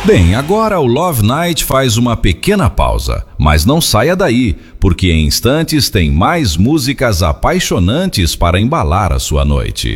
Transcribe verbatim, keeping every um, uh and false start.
Bem, agora o Love Night faz uma pequena pausa, mas não saia daí, porque em instantes tem mais músicas apaixonantes para embalar a sua noite.